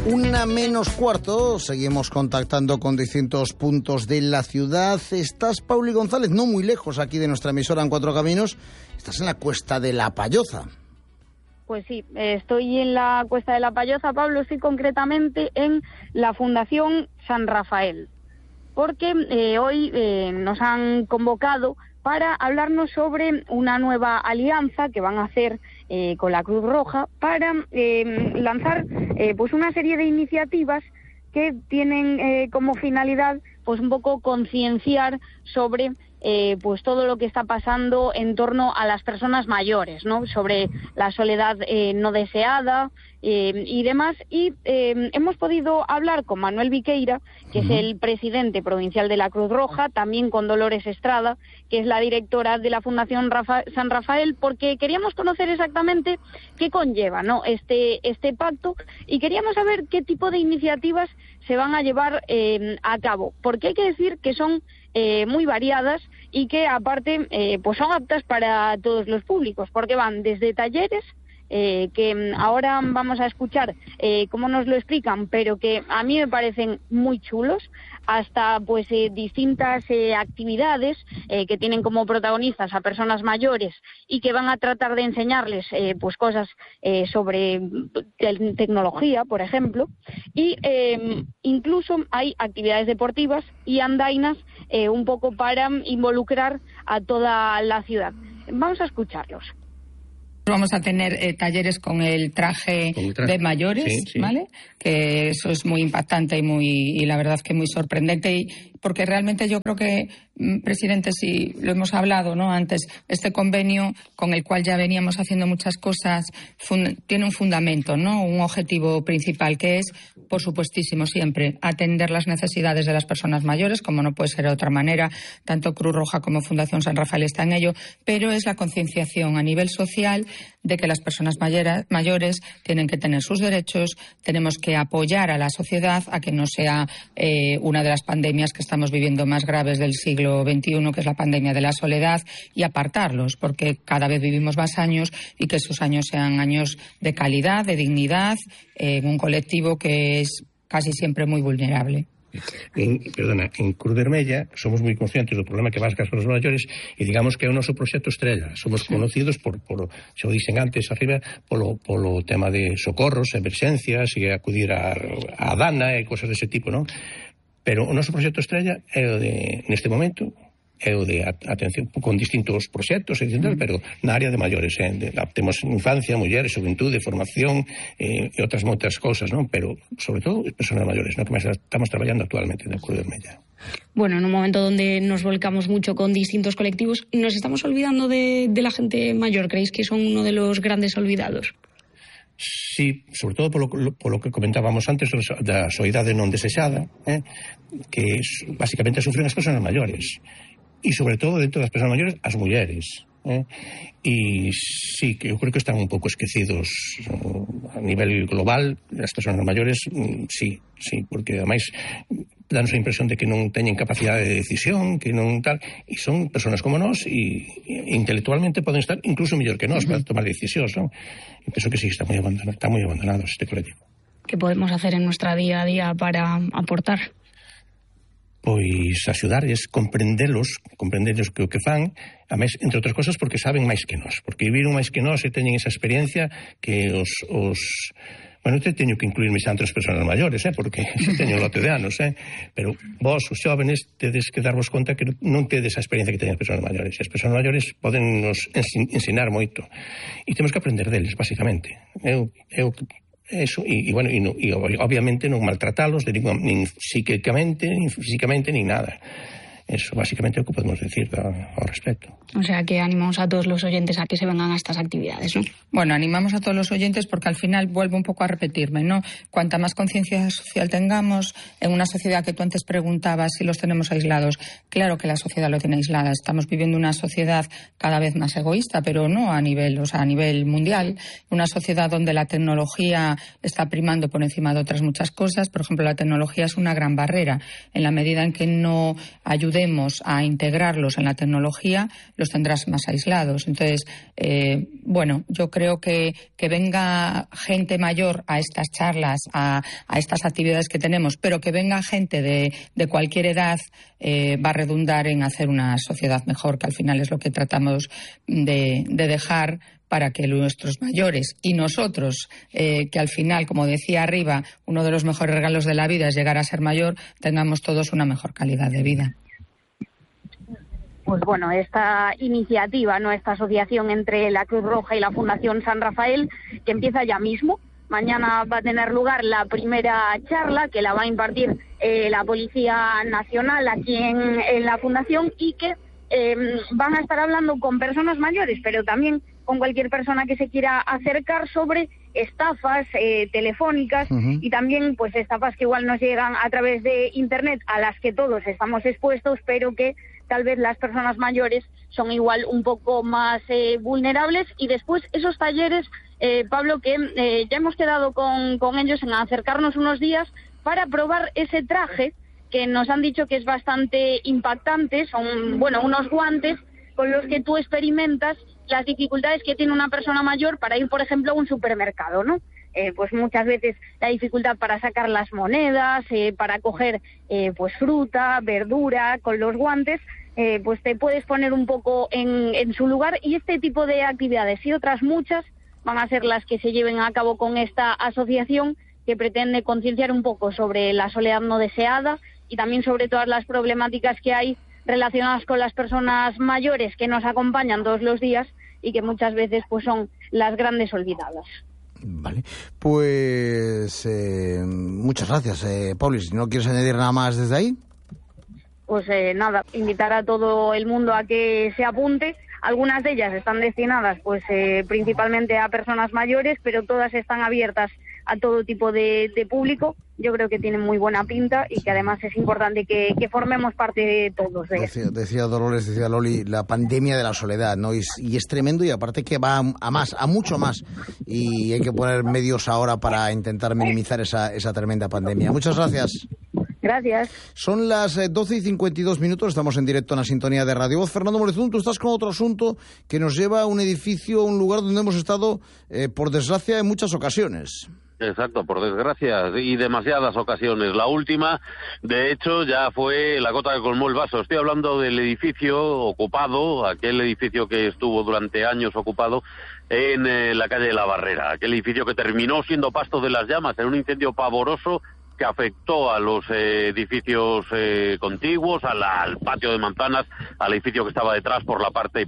1:45, seguimos contactando con distintos puntos de la ciudad. Estás, Pauli González, no muy lejos aquí de nuestra emisora en Cuatro Caminos. Estás en la Cuesta de la Palloza. Pues sí, estoy en la Cuesta de la Palloza, Pablo, estoy concretamente en la Fundación San Rafael, porque hoy nos han convocado para hablarnos sobre una nueva alianza que van a hacer con la Cruz Roja para lanzar pues una serie de iniciativas que tienen como finalidad pues un poco concienciar sobre pues todo lo que está pasando en torno a las personas mayores, ¿no? Sobre la soledad no deseada y demás. Y hemos podido hablar con Manuel Viqueira, que es el presidente provincial de la Cruz Roja, también con Dolores Estrada, que es la directora de la Fundación San Rafael, porque queríamos conocer exactamente qué conlleva, ¿no? este pacto, y queríamos saber qué tipo de iniciativas se van a llevar a cabo, porque hay que decir que son muy variadas y que aparte pues son aptas para todos los públicos, porque van desde talleres que ahora vamos a escuchar cómo nos lo explican, pero que a mí me parecen muy chulos, hasta pues distintas actividades que tienen como protagonistas a personas mayores y que van a tratar de enseñarles pues cosas sobre tecnología, por ejemplo, y incluso hay actividades deportivas y andainas un poco para involucrar a toda la ciudad. Vamos a escucharlos. Vamos a tener talleres con el traje de mayores, sí. ¿Vale? Que eso es muy impactante y la verdad que muy sorprendente, porque realmente yo creo que, presidente, si lo hemos hablado, ¿no? Antes, este convenio con el cual ya veníamos haciendo muchas cosas tiene un fundamento, ¿no? Un objetivo principal, que es, por supuestísimo, siempre atender las necesidades de las personas mayores, como no puede ser de otra manera. Tanto Cruz Roja como Fundación San Rafael está en ello, pero es la concienciación a nivel social de que las personas mayores tienen que tener sus derechos, tenemos que apoyar a la sociedad a que no sea una de las pandemias que estamos viviendo más graves del siglo XXI, que es la pandemia de la soledad, y apartarlos, porque cada vez vivimos más años, y que esos años sean años de calidad, de dignidad, en un colectivo que es casi siempre muy vulnerable. En Cruz Vermella somos moi conscientes do problema que vas cas persoas maiores, e digamos que é o noso proxecto estrella. Somos conocidos por xa o dixen antes arriba, polo tema de socorros, emerxencias e acudir a Dana e cosas dese tipo, non? Pero o noso proxecto estrella é o de, neste momento, é o de atención con distintos proxectos, pero na área de maiores, temos infancia, mulleres, xuventude, formación e outras moitas cousas, non? Pero sobre todo persoas maiores, non? Que máis estamos traballando actualmente na Cruz Vermella. Bueno, en un momento donde nos volcamos mucho con distintos colectivos, ¿nos estamos olvidando de la gente mayor? ¿Creéis que son uno de los grandes olvidados? Sí, sobre todo polo que comentábamos antes da soidade non desexada, que basicamente sufren as persoas maiores. E sobre todo dentro das persoas maiores, as mulleres. E sí, que eu creo que están un pouco esquecidos a nivel global. As persoas maiores, sí, porque ademais danos a impresión de que non teñen capacidade de decisión, que non tal, e son persoas como nós, e intelectualmente poden estar incluso mellor que nós para tomar decisións, non? E penso que sí, está moi abandonado este colectivo. ¿Qué podemos hacer en nuestra día a día para aportar? Pois axudarles, comprendelos que o que fan, a máis, entre outras cosas, porque saben máis que nós, porque viviron máis que nós e teñen esa experiencia que bueno, teño que incluirme xa entre as persoas maiores, porque xa teño un lote de anos, pero vos, os xóvenes, tedes que darvos conta que non tedes a experiencia que teñen as persoas maiores. As persoas maiores poden nos ensinar moito, e temos que aprender deles, basicamente. Eso, bueno, e obviamente non maltratalos nin psíquicamente, nin físicamente, nin nada. Eso básicamente é o que podemos decir ao respecto. O sea, que animamos a todos los oyentes a que se vengan a estas actividades, ¿no? Bueno, animamos a todos los oyentes porque al final vuelvo un poco a repetirme, ¿no? Cuanta más conciencia social tengamos en una sociedad que tú antes preguntabas si los tenemos aislados, claro que la sociedad lo tiene aislada. Estamos viviendo una sociedad cada vez más egoísta, pero no a nivel mundial. Una sociedad donde la tecnología está primando por encima de otras muchas cosas. Por ejemplo, la tecnología es una gran barrera en la medida en que no ayuda ayudemos a integrarlos en la tecnología, los tendrás más aislados. Entonces, yo creo que venga gente mayor a estas charlas, a estas actividades que tenemos, pero que venga gente de cualquier edad, va a redundar en hacer una sociedad mejor, que al final es lo que tratamos de dejar, para que nuestros mayores y nosotros, que al final, como decía arriba, uno de los mejores regalos de la vida es llegar a ser mayor, tengamos todos una mejor calidad de vida. Pues bueno, esta iniciativa, ¿no?, esta asociación entre la Cruz Roja y la Fundación San Rafael, que empieza ya mismo. Mañana va a tener lugar la primera charla, que la va a impartir la Policía Nacional aquí en la Fundación, y que van a estar hablando con personas mayores, pero también con cualquier persona que se quiera acercar, sobre estafas telefónicas y también pues estafas que igual nos llegan a través de Internet, a las que todos estamos expuestos, pero que tal vez las personas mayores son igual un poco más vulnerables. Y después esos talleres, Pablo, que ya hemos quedado con ellos en acercarnos unos días para probar ese traje que nos han dicho que es bastante impactante. Son, unos guantes con los que tú experimentas las dificultades que tiene una persona mayor para ir, por ejemplo, a un supermercado, ¿no? Pues muchas veces la dificultad para sacar las monedas, para coger pues fruta, verdura, con los guantes, pues te puedes poner un poco en su lugar. Y este tipo de actividades y otras muchas van a ser las que se lleven a cabo con esta asociación, que pretende concienciar un poco sobre la soledad no deseada y también sobre todas las problemáticas que hay relacionadas con las personas mayores que nos acompañan todos los días y que muchas veces pues son las grandes olvidadas. Vale, pues muchas gracias, Pauli. Si no quieres añadir nada más desde ahí. Pues nada, invitar a todo el mundo a que se apunte. Algunas de ellas están destinadas pues principalmente a personas mayores, pero todas están abiertas a todo tipo de público. Yo creo que tienen muy buena pinta y que además es importante que formemos parte de todos. Decía Dolores, decía Loli, la pandemia de la soledad, ¿no? Y es tremendo, y aparte que va a mucho más. Y hay que poner medios ahora para intentar minimizar esa tremenda pandemia. Muchas gracias. Gracias. Son las 12:52, estamos en directo en la sintonía de Radio Voz. Fernando Morezún, tú estás con otro asunto que nos lleva a un edificio, un lugar donde hemos estado, por desgracia, en muchas ocasiones. Exacto, por desgracia, y demasiadas ocasiones. La última, de hecho, ya fue la gota que colmó el vaso. Estoy hablando del edificio ocupado, aquel edificio que estuvo durante años ocupado en la calle de la Barrera. Aquel edificio que terminó siendo pasto de las llamas en un incendio pavoroso que afectó a los edificios contiguos, al patio de manzanas, al edificio que estaba detrás por la parte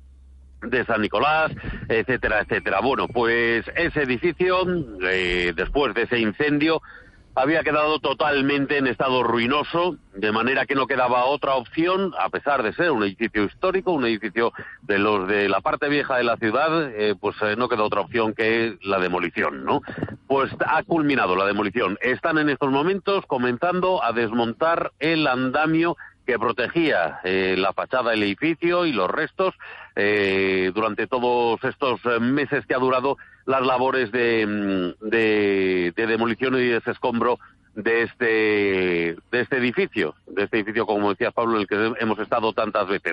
de San Nicolás, etcétera, etcétera. Bueno, pues ese edificio, después de ese incendio, había quedado totalmente en estado ruinoso, de manera que no quedaba otra opción, a pesar de ser un edificio histórico, un edificio de los de la parte vieja de la ciudad, no queda otra opción que la demolición, ¿no? Pues ha culminado la demolición. Están en estos momentos comenzando a desmontar el andamio que protegía la fachada del edificio y los restos durante todos estos meses que ha durado las labores de demolición y desescombro de este edificio, como decía Pablo, en el que hemos estado tantas veces.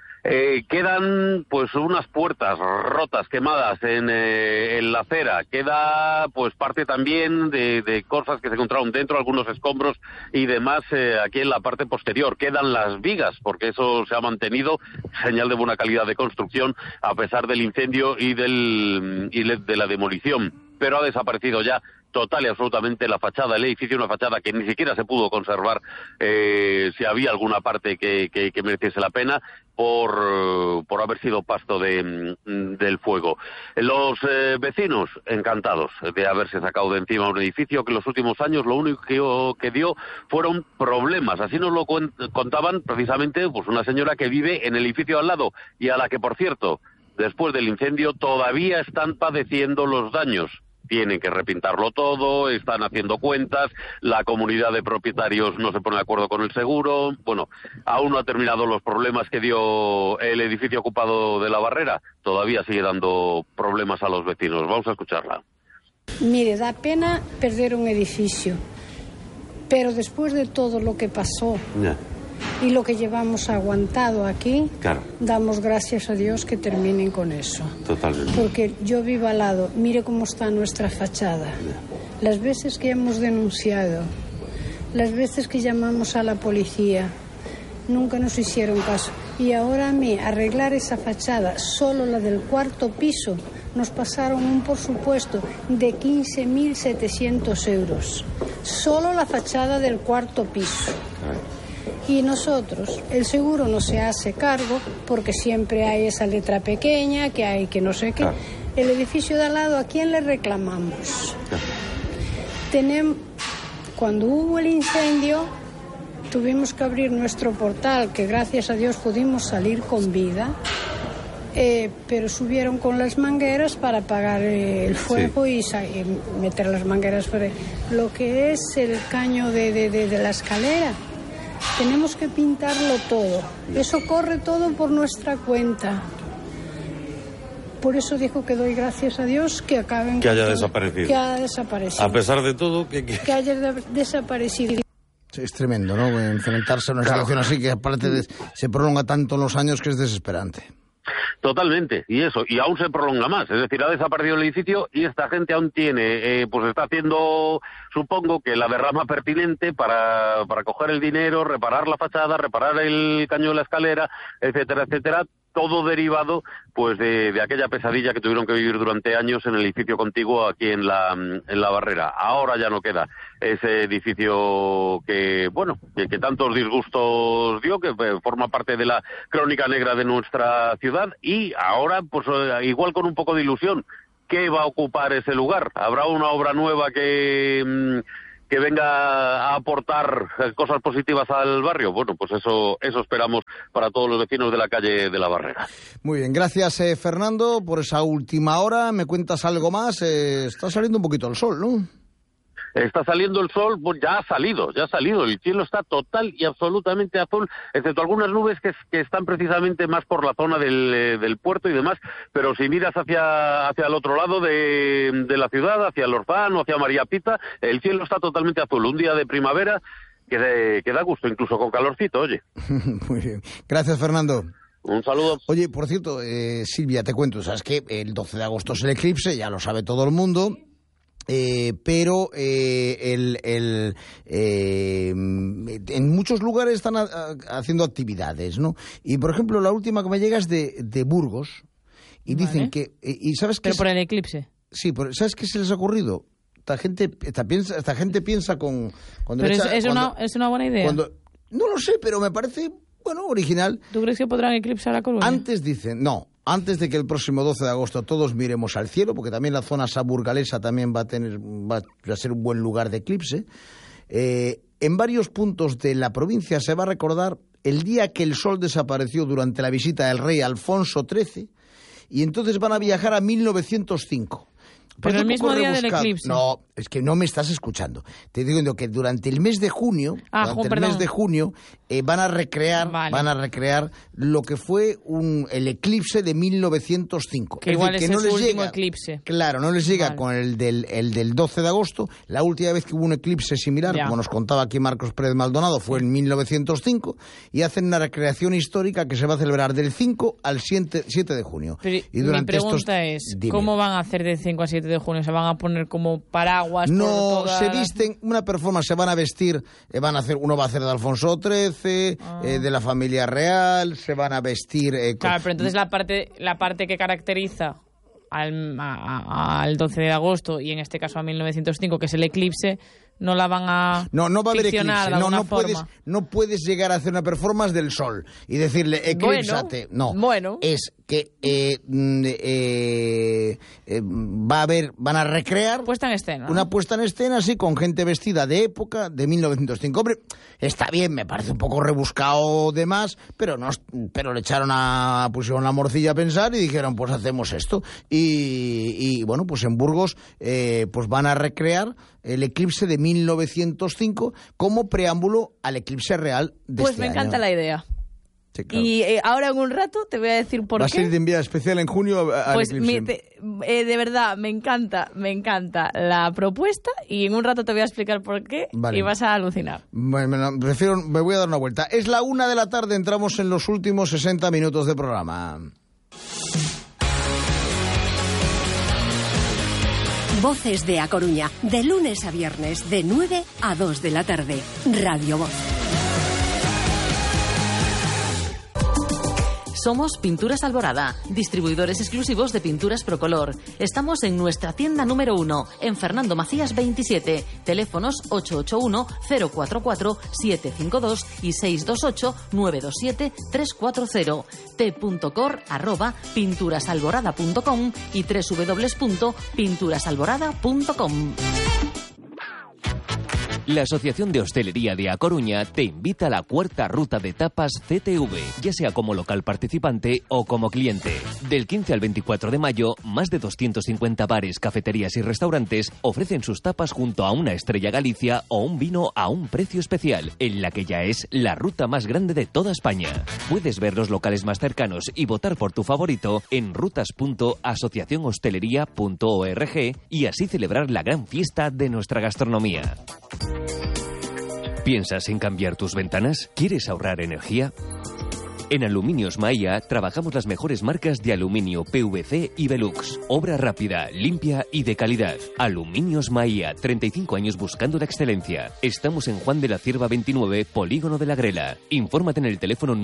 Quedan pues unas puertas rotas, quemadas en la acera, queda pues parte también de cosas que se encontraron dentro, algunos escombros y demás aquí en la parte posterior. Quedan las vigas, porque eso se ha mantenido, señal de buena calidad de construcción, a pesar del incendio y de la demolición. Pero ha desaparecido ya total y absolutamente la fachada del edificio, una fachada que ni siquiera se pudo conservar si había alguna parte que mereciese la pena por haber sido pasto del fuego. Los vecinos encantados de haberse sacado de encima un edificio que en los últimos años lo único que dio fueron problemas. Así nos lo contaban precisamente pues una señora que vive en el edificio al lado y a la que, por cierto, después del incendio todavía están padeciendo los daños. Tienen que repintarlo todo, están haciendo cuentas, la comunidad de propietarios no se pone de acuerdo con el seguro. Bueno, aún no ha terminado los problemas que dio el edificio ocupado de la Barrera. Todavía sigue dando problemas a los vecinos. Vamos a escucharla. Mire, da pena perder un edificio, pero después de todo lo que pasó, y lo que llevamos aguantado aquí, claro, damos gracias a Dios que terminen con eso. Totalmente. Porque yo vivo al lado, mire cómo está nuestra fachada. Las veces que hemos denunciado, las veces que llamamos a la policía, nunca nos hicieron caso. Y ahora a mí, arreglar esa fachada, solo la del cuarto piso, nos pasaron un presupuesto de 15.700 euros. Solo la fachada del cuarto piso. Y nosotros, el seguro no se hace cargo porque siempre hay esa letra pequeña, que hay que no sé qué. El edificio de al lado, ¿a quién le reclamamos? Cuando hubo el incendio, tuvimos que abrir nuestro portal, que gracias a Dios pudimos salir con vida, pero subieron con las mangueras para apagar el fuego y meter las mangueras por lo que es el caño de la escalera. Tenemos que pintarlo todo. Eso corre todo por nuestra cuenta. Por eso dijo que doy gracias a Dios que acaben... Que haya desaparecido. Que haya desaparecido. A pesar de todo, que haya desaparecido. Sí, es tremendo, ¿no? Enfrentarse a una situación así que aparte se prolonga tanto en los años que es desesperante. Totalmente, y aún se prolonga más, es decir, ha desaparecido el edificio y esta gente aún tiene, pues está haciendo, supongo que la derrama pertinente para coger el dinero, reparar la fachada, reparar el caño de la escalera, etcétera, etcétera, todo derivado pues de aquella pesadilla que tuvieron que vivir durante años en el edificio contiguo aquí en la Barrera. Ahora ya no queda ese edificio que tantos disgustos dio, que forma parte de la crónica negra de nuestra ciudad, y ahora pues igual con un poco de ilusión, ¿qué va a ocupar ese lugar? ¿Habrá una obra nueva que venga a aportar cosas positivas al barrio? Bueno, pues eso esperamos para todos los vecinos de la calle de la Barrera. Muy bien, gracias Fernando por esa última hora. ¿Me cuentas algo más? Está saliendo un poquito el sol, ¿no? Está saliendo el sol, pues ya ha salido, el cielo está total y absolutamente azul, excepto algunas nubes que están precisamente más por la zona del puerto y demás, pero si miras hacia el otro lado de la ciudad, hacia el Orzán o hacia María Pita, el cielo está totalmente azul, un día de primavera que da gusto, incluso con calorcito, oye. Muy bien, gracias Fernando. Un saludo. Oye, por cierto, Silvia, te cuento, sabes que el 12 de agosto es el eclipse, ya lo sabe todo el mundo. Pero en muchos lugares están haciendo actividades, ¿no? Y por ejemplo, la última que me llega es de Burgos y dicen que y sabes que pero por el eclipse. Sí, ¿sabes qué se les ha ocurrido? Esta gente piensa con pero es una buena idea. No lo sé, pero me parece original. ¿Tú crees que podrán eclipsar a Coruña? Antes de que el próximo 12 de agosto todos miremos al cielo, porque también la zona saburgalesa también va a ser un buen lugar de eclipse, en varios puntos de la provincia se va a recordar el día que el sol desapareció durante la visita del rey Alfonso XIII, y entonces van a viajar a 1905. Pero el mismo día del eclipse. No, es que no me estás escuchando. Te digo que durante el mes de junio, van a recrear lo que fue el eclipse de 1905. Que igual es su último eclipse. Claro, no les llega con el del 12 de agosto. La última vez que hubo un eclipse similar, como nos contaba aquí Marcos Pérez Maldonado, fue en 1905, y hacen una recreación histórica que se va a celebrar del 5 al 7 de junio. Pero y durante mi pregunta es, ¿cómo van a hacer del 5 al 7 de junio? ¿Se van a poner como paraguas? No, se visten, una performance, se van a vestir, uno va a hacer de Alfonso XIII, de la familia real, se van a vestir... Claro, pero entonces la parte que caracteriza al 12 de agosto, y en este caso a 1905, que es el eclipse, no la van a no va a haber eclipse. No puedes llegar a hacer una performance del sol y decirle eclípsate. Es que van a recrear puesta en escena, una puesta en escena así, con gente vestida de época de 1905. Hombre, está bien, me parece un poco rebuscado de más, pero le pusieron la morcilla a pensar y dijeron, pues hacemos esto. Y bueno, pues en Burgos pues van a recrear el eclipse de 1905 como preámbulo al eclipse real de pues este me año. encanta la idea. Sí, claro. Y ahora en un rato te voy a decir por qué. ¿Va a ser de enviada especial en junio al Pues eclipse? de verdad, me encanta la propuesta y en un rato te voy a explicar por qué y vas a alucinar. Bueno, me voy a dar una vuelta. Es la 1 de la tarde, entramos en los últimos 60 minutos de programa. Voces de A Coruña, de lunes a viernes, de 9 a 2 de la tarde. Radio Voz. Somos Pinturas Alborada, distribuidores exclusivos de pinturas Procolor. Estamos en nuestra tienda número 1, en Fernando Macías 27, teléfonos 881-044-752 y 628-927-340, t.cor@pinturasalborada.com y www.pinturasalborada.com. La Asociación de Hostelería de A Coruña te invita a la cuarta ruta de tapas CTV, ya sea como local participante o como cliente. Del 15 al 24 de mayo, más de 250 bares, cafeterías y restaurantes ofrecen sus tapas junto a una Estrella Galicia o un vino a un precio especial, en la que ya es la ruta más grande de toda España. Puedes ver los locales más cercanos y votar por tu favorito en rutas.asociacionhostelería.org y así celebrar la gran fiesta de nuestra gastronomía. ¿Piensas en cambiar tus ventanas? ¿Quieres ahorrar energía? En Aluminios Maia trabajamos las mejores marcas de aluminio, PVC y Velux. Obra rápida, limpia y de calidad. Aluminios Maia, 35 años buscando la excelencia. Estamos en Juan de la Cierva 29, Polígono de la Grela. Infórmate en el teléfono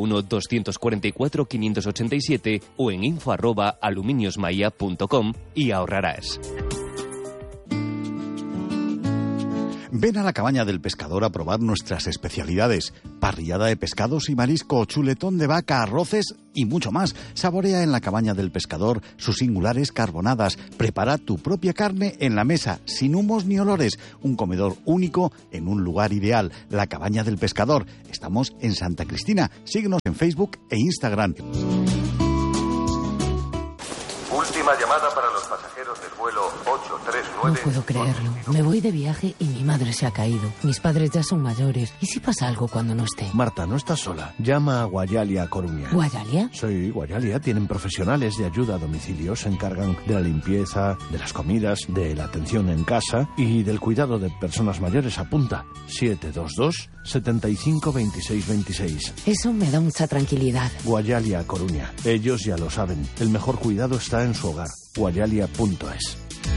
981-244-587 o en info@aluminiosmaia.com y ahorrarás. Ven a la Cabaña del Pescador a probar nuestras especialidades. Parrillada de pescados y marisco, chuletón de vaca, arroces y mucho más. Saborea en la Cabaña del Pescador sus singulares carbonadas. Prepara tu propia carne en la mesa, sin humos ni olores. Un comedor único en un lugar ideal. La Cabaña del Pescador. Estamos en Santa Cristina. Síguenos en Facebook e Instagram. Última llamada para los pasajeros del vuelo 839. No puedo creerlo. Me voy de viaje y mi madre se ha caído. Mis padres ya son mayores. ¿Y si pasa algo cuando no esté? Marta, no estás sola. Llama a Guayalia Coruña. ¿Guayalia? Sí, Guayalia. Tienen profesionales de ayuda a domicilio. Se encargan de la limpieza, de las comidas, de la atención en casa y del cuidado de personas mayores. Apunta. 722 75 26 26. Eso me da mucha tranquilidad. Guayalia Coruña. Ellos ya lo saben. El mejor cuidado está en su hogar. Guayalia.es.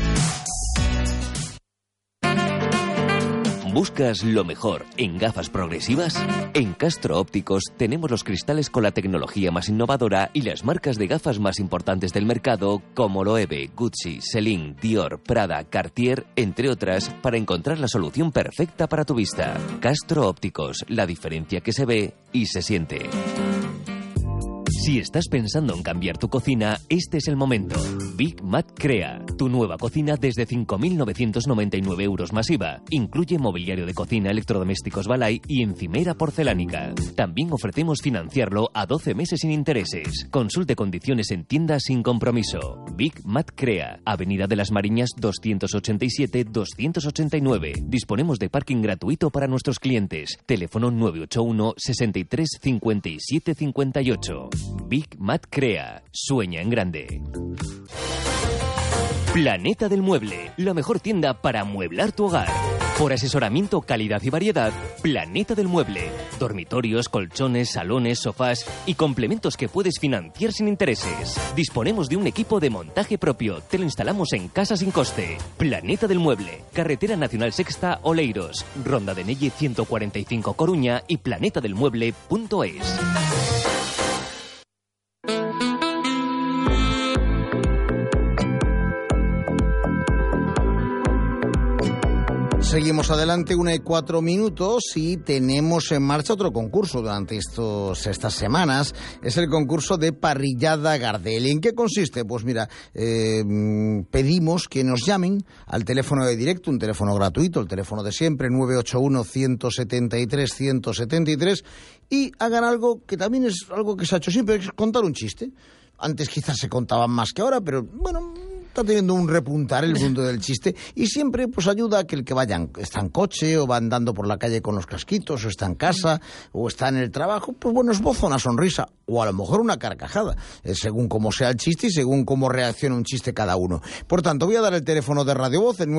¿Buscas lo mejor en gafas progresivas? En Castro Ópticos tenemos los cristales con la tecnología más innovadora y las marcas de gafas más importantes del mercado como Loewe, Gucci, Celine, Dior, Prada, Cartier, entre otras, para encontrar la solución perfecta para tu vista. Castro Ópticos, la diferencia que se ve y se siente. Si estás pensando en cambiar tu cocina, este es el momento. Big Mat Crea, tu nueva cocina desde 5.999 euros más IVA. Incluye mobiliario de cocina, electrodomésticos Balay y encimera porcelánica. También ofrecemos financiarlo a 12 meses sin intereses. Consulte condiciones en tienda sin compromiso. Big Mat Crea, Avenida de las Mariñas 287-289. Disponemos de parking gratuito para nuestros clientes. Teléfono 981 63 57 58. Big Mat Crea. Sueña en grande. Planeta del Mueble, la mejor tienda para amueblar tu hogar. Por asesoramiento, calidad y variedad, Planeta del Mueble. Dormitorios, colchones, salones, sofás y complementos que puedes financiar sin intereses. Disponemos de un equipo de montaje propio. Te lo instalamos en casa sin coste. Planeta del Mueble. Carretera Nacional Sexta, Oleiros. Ronda de Nelle 145 Coruña y planetadelmueble.es. Seguimos adelante, 1:04 y tenemos en marcha otro concurso durante estas semanas. Es el concurso de parrillada Gardel. ¿Y en qué consiste? Pues mira, pedimos que nos llamen al teléfono de directo, un teléfono gratuito, el teléfono de siempre, 981-173-173, y hagan algo que también es algo que se ha hecho siempre, es contar un chiste. Antes quizás se contaban más que ahora, pero bueno, está teniendo un repuntar el mundo del chiste y siempre pues ayuda a que el que está en coche o va andando por la calle con los casquitos o está en casa o está en el trabajo, pues bueno, esboza una sonrisa o a lo mejor una carcajada, según cómo sea el chiste y según cómo reacciona un chiste cada uno. Por tanto, voy a dar el teléfono de Radio Voz, el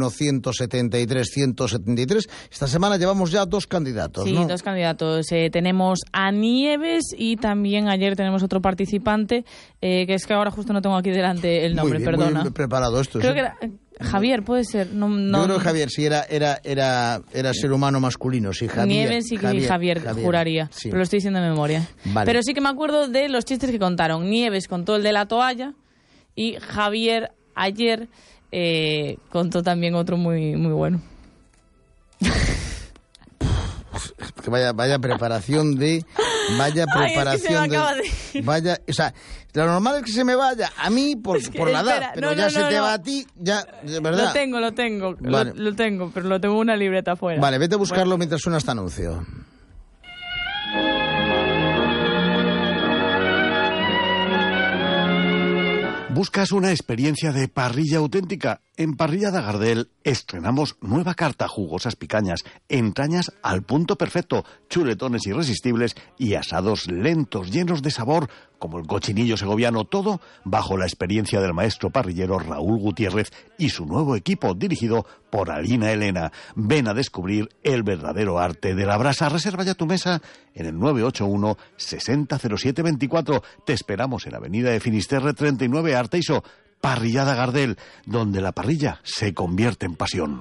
981-173-173. Esta semana llevamos ya 2 candidatos, sí, ¿no? 2 candidatos. Tenemos a Nieves y también ayer tenemos otro participante, que es que ahora justo no tengo aquí delante el nombre, perdona. Muy bien preparado esto. Creo ¿sí? que era Javier, puede ser. No, yo creo que Javier, sí, era ser humano masculino, sí, Javier. Nieves y Javier, juraría, sí. Pero lo estoy diciendo de memoria. Vale. Pero sí que me acuerdo de los chistes que contaron. Nieves contó el de la toalla y Javier ayer contó también otro muy, muy bueno. Que vaya preparación de... Vaya preparación vaya, o sea, lo normal es que se me vaya a mí por la edad, pero ya se te va a ti, ya, de verdad. Lo tengo, vale. lo tengo, pero lo tengo en una libreta afuera. Vale, vete a buscarlo mientras suena este anuncio. ¿Buscas una experiencia de parrilla auténtica? En Parrillada Gardel estrenamos nueva carta, jugosas picañas, entrañas al punto perfecto, chuletones irresistibles y asados lentos, llenos de sabor, como el cochinillo segoviano, todo bajo la experiencia del maestro parrillero Raúl Gutiérrez y su nuevo equipo dirigido por Alina Elena. Ven a descubrir el verdadero arte de la brasa. Reserva ya tu mesa en el 981 600724. Te esperamos en Avenida de Finisterre 39, Arteiso. Parrillada Gardel, donde la parrilla se convierte en pasión.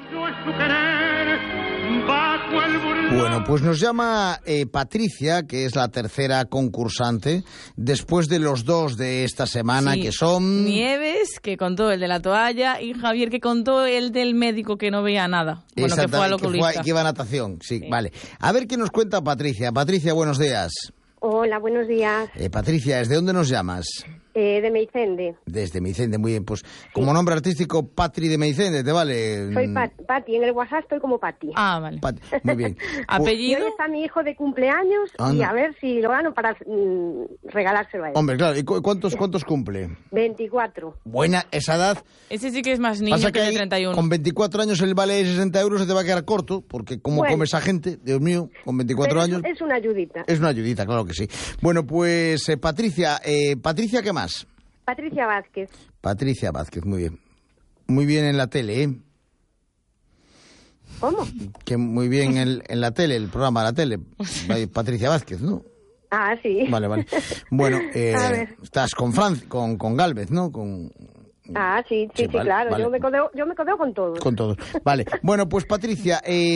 Bueno, pues nos llama Patricia, que es la tercera concursante, después de los 2 de esta semana, sí, que son... Nieves, que contó el de la toalla, y Javier, que contó el del médico que no veía nada. Bueno, que fue al oculista. Que iba a natación, sí, vale. A ver qué nos cuenta Patricia. Patricia, buenos días. Hola, buenos días. Patricia, ¿desde dónde nos llamas? De Meicende. Desde Meicende, muy bien. Pues como nombre artístico, Patri de Meicende, ¿te vale? Soy Pati, en el WhatsApp estoy como Pati. Ah, vale. Muy bien. ¿Apellido? Y hoy está mi hijo de cumpleaños y a ver si lo gano para regalárselo a él. Hombre, claro. ¿Y cuántos cumple? 24. Buena, esa edad. Ese sí que es más niño que de 31. Con 24 años el vale de 60 euros se te va a quedar corto, porque como come esa gente, Dios mío, con 24 años... Es una ayudita. Es una ayudita, claro que sí. Bueno, pues Patricia, ¿Patricia qué más? Patricia Vázquez. Patricia Vázquez, muy bien. Muy bien en la tele, ¿eh? ¿Cómo? Que muy bien en la tele, el programa de la tele. Patricia Vázquez, ¿no? Ah, sí. Vale. Bueno, estás con Gálvez, ¿no? Sí, vale, claro. Vale. Yo me codeo con todos. Con todos. Vale. Bueno, pues Patricia,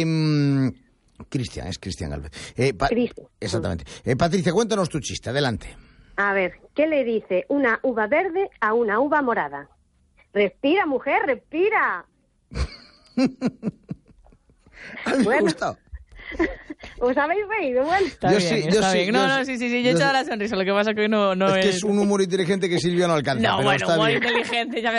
Cristian Gálvez. Cristian. Exactamente. Patricia, cuéntanos tu chiste, adelante. A ver, ¿qué le dice una uva verde a una uva morada? Respira, mujer, respira. A mí me ha gustado. ¿Os habéis reído? Bueno, está bien. No, sí. Yo he echado la sonrisa. Lo que pasa es que hoy no es... Es que es un humor inteligente que Silvia no alcanza. No, pero bueno, está muy bien. inteligente. Ya